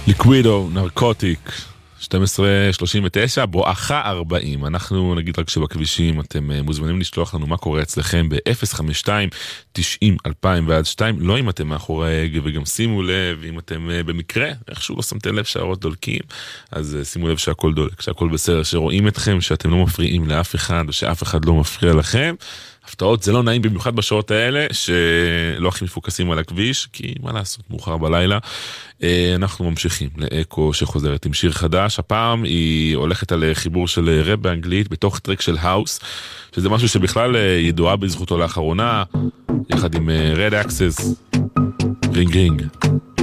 ליקווידו, נרקוטיק, 12:39, בואכה 40. אנחנו נגיד רק שבכבישים אתם מוזמנים לשלוח לנו מה קורה אצלכם ב-052-90-2002, לא אם אתם מאחורי ההגה, וגם שימו לב, אם אתם במקרה, איכשהו לא שמתם לב שהאורות דולקים, אז שימו לב שהכל דולק, שהכל בסדר, שרואים אתכם, שאתם לא מפריעים לאף אחד, או שאף אחד לא מפריע לכם. הפתעות, זה לא נעים במיוחד בשעות האלה, שלא הכי מפוקסים על הכביש, כי מה לעשות, מאוחר בלילה. אנחנו ממשיכים לאקו שחוזרת עם שיר חדש, הפעם היא הולכת על חיבור של ראפ באנגלית, בתוך טרק של האוס, שזה משהו שבכלל ידועה בזכותו לאחרונה, יחד עם רד אקסס, רינג רינג.